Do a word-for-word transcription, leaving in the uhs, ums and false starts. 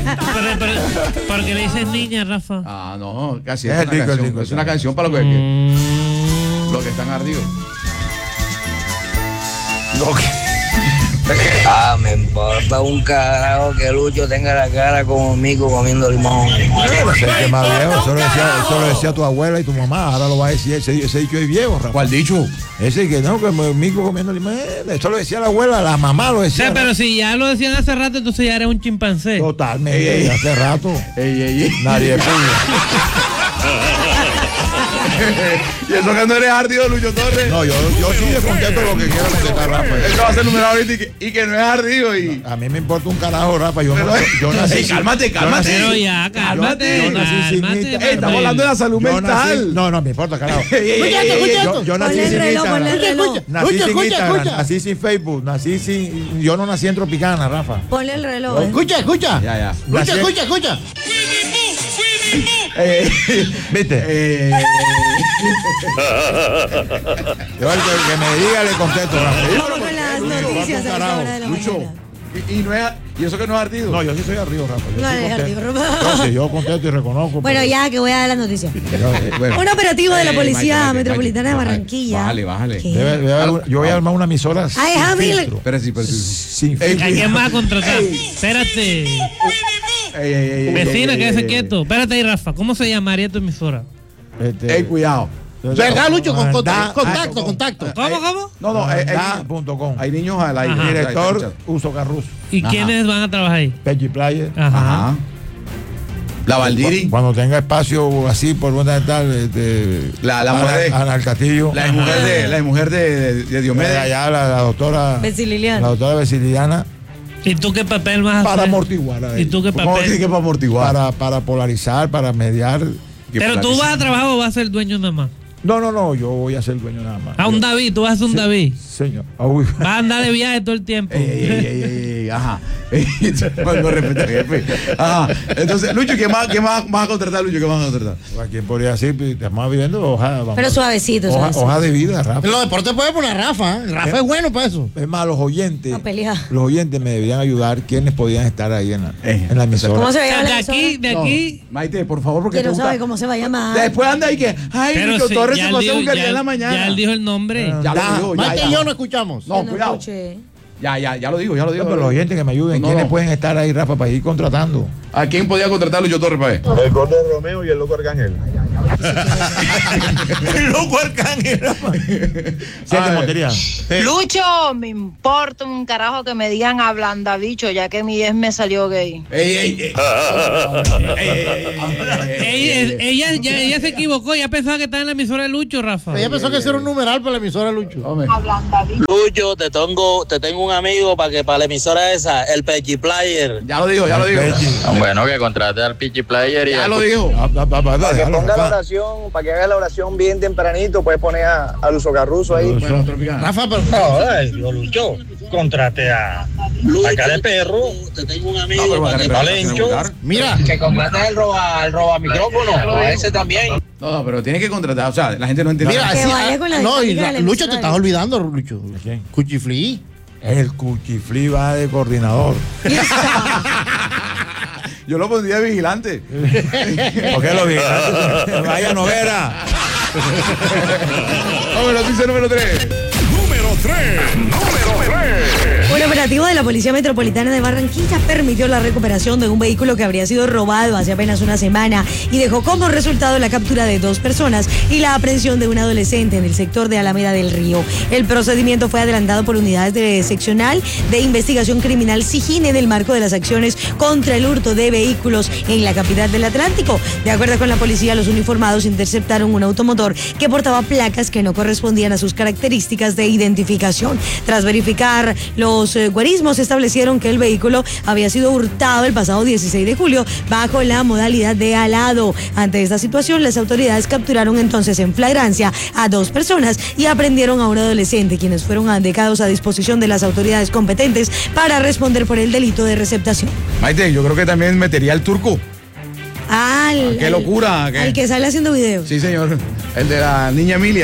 Pero, pero, ¿por qué le dices niña, Rafa? Ah, no, casi es, Es una rico, canción. rico, Es una sí. canción para los que, Mm. los que están ardidos. Lo que- Ah, me importa un carajo que Lucho tenga la cara como mico comiendo limón. Ese es más viejo, eso lo, decía, eso lo decía tu abuela y tu mamá, ahora lo va a decir, ese, ese dicho es viejo, Rafa. ¿Cuál dicho? Ese que no, que el mico comiendo limón, eh, eso lo decía la abuela, la mamá lo O decía. sea, pero si ya lo decían hace rato, entonces ya eres un chimpancé. Totalmente, Ey, ey. hace rato. Ey, ey, ey. Nadie pudo. Y eso que no eres ardido, Lucho Torres. No, yo, yo sí le contesto lo que quiera contestar, Rafa. Eso va a ser número ahorita y que, y que no es ardido. Y... A mí me importa un carajo, Rafa. Yo, Pero, no, yo nací. ey, sin- cálmate, yo cálmate. nací- Pero ya, cálmate, yo nací sin cálmate, Insta- Ey, estamos hablando de la salud yo nací- mental. no, no me importa, carajo. Ey, ey, ey, ey, ey, ey. Yo, yo nací Ponle el sin reloj, Instagram. ponle el reloj. Nací Escucha, sin escucha, Instagram, escucha. nací sin Facebook, nací sin. Yo no nací en Tropicana, Rafa. Ponle el reloj. ¿eh? Escucha, escucha. Ya, ya. Escucha, escucha, escucha. Ey, ey, ¿Viste? ey, Yo al que, que me diga le contesto, Rafa. Vamos con las noticias a esta carajo, hora de la Lucho. mañana. Y, y no es, y eso que no es ardido. No, yo sí soy arriba, Rafa. Yo No sí eres contesto. arriba, Rafa. Yo sí, yo contesto y reconozco. Bueno, pero- ya que voy a dar las noticias. pero, eh, Bueno. Un operativo de la Ey, Policía Michael, Metropolitana de Michael, Barranquilla. Bájale, bájale. ¿Qué? debe- debe haber- yo voy a armar una emisora sin Ay, Javi, filtro. Pero sí, pero sí. Sin Ey, filtro. ¿A quién vas a contratar? Espérate. Ey, ey, ey, ey, Vecina, ey, quédese ey, quieto. Espérate ahí, Rafa. ¿Cómo se llamaría tu emisora? Este, Ey, cuidado. ¿Verdad, Lucho? Con, con- Da- contacto, contacto. ¿Cómo, cómo? No, no, hay, hay, da punto com. hay niños al aire. Ajá. Director Uso Carruso. ¿Y Ajá. quiénes van a trabajar ahí? Peggy Player. Ajá. Ajá. La Valdiri. Cuando tenga espacio así por donde estar, este, La- la Ana- mujer de- Ana del Castillo. La mujer de, la mujer de, de, de de Diomedes. allá, la, la doctora. Bessie Liliana. La doctora Besiliana. ¿Y tú qué papel vas a hacer? Para amortiguar. a ¿Y él. tú qué ¿Cómo tiene que papel? para amortiguar? Para, para polarizar, para mediar. Que Pero tú platice. vas a trabajar o vas a ser dueño nada más. No, no, no, yo voy a ser dueño nada más. A un Yo- David, tú vas a ser un David. Señor. Ah, uy. Vas a andar de viaje todo el tiempo. Ey, ey, ey, ey, ey, ey, ajá. No respeta al jefe. Ajá. Entonces, Lucho, ¿qué más, qué más vas a contratar, Lucho? ¿Qué más vas a contratar? ¿A quién podría decir? Estamos viviendo hoja, vamos. Pero suavecito, hoja, suavecito. hoja de vida, Rafa. En los deportes puede poner Rafa. ¿eh? Rafa es bueno para eso. Es más, los oyentes, No, pelea. los oyentes me deberían ayudar. ¿Quiénes podían estar ahí en la, Eh, en la emisora? ¿Cómo se O va a sea, llamar de la aquí, emisora? de No, aquí. Maite, por favor, porque ¿Quién te no gusta. sabe cómo se va a llamar? Después anda ahí que, ay, Pero Lucho sí, Torres ya se él pasó dijo- un cariño ya- en la mañana. Ya él dijo el nombre. Ya Da- lo dijo, ya, Maite ya. y yo no escuchamos. No, Yo no cuidado. escuché. Ya, ya, ya lo digo, ya lo digo. No, pero los oyentes que me ayuden. No, ¿Quiénes no. pueden estar ahí, Rafa, para ir contratando? ¿A quién podía contratar Lucho Torres para él? El gordo Romeo y el loco Arcángel. El loco Arcángel, Rafa. Siete Ay. Montería. Lucho, me importa un carajo que me digan hablando bicho, ya que mi ex me salió gay. Ey, ey, ey. Ey, ey, ey, ey, Ella, ey, ey. ella, ya- ella se equivocó, ya pensaba que estaba en la emisora de Lucho, Rafa. Ella pensó que eso era un numeral para la emisora Lucho. Hombre. Lucho, te tengo, te tengo un amigo para que para la emisora esa, el Peggy Player. Ya lo digo, ya lo digo. Bueno, que contrate al Pichi Player y Ya lo dijo. Ah, ah, ah, ah, Para que déjalo, ponga la Rafa. oración, para que haga la oración bien tempranito, puedes poner a, a Luzo Carruso ahí. Bueno, Tropicana. Rafa, pero. No, yo Lucho, contrate a acá de perro. Te tengo un No, amigo pero para para que que para Lencho. Mira, Que contrate el roba, el roba micrófono, a ese también. No, no, pero tiene que contratar. O sea, la gente no entiende. mira, Que así. vaya con la No, y dinámica la- de la Lucho, te emisora. estás olvidando, Lucho. ¿Quién? Cuchiflí. El cuchiflí va de coordinador. Yo lo pondría de vigilante. ¿Por qué lo vi? Vaya novera. Vamos, noticia número tres. Número tres. Número tres. Un operativo de la Policía Metropolitana de Barranquilla permitió la recuperación de un vehículo que habría sido robado hace apenas una semana y dejó como resultado la captura de dos personas y la aprehensión de un adolescente en el sector de Alameda del Río. El procedimiento fue adelantado por unidades de seccional de investigación criminal SIJIN en el marco de las acciones contra el hurto de vehículos en la capital del Atlántico. De acuerdo con la policía, los uniformados interceptaron un automotor que portaba placas que no correspondían a sus características de identificación. Tras verificar los eh, guarismos, establecieron que el vehículo había sido hurtado el pasado dieciséis de julio bajo la modalidad de alado. Ante esta situación, las autoridades capturaron entonces en flagrancia a dos personas y aprendieron a un adolescente, quienes fueron dejados a disposición de las autoridades competentes para responder por el delito de receptación. Maite, yo creo que también metería al turco. Al, Qué al- locura, ¿qué? Al que sale haciendo videos. Sí, señor. El de la niña Emilia.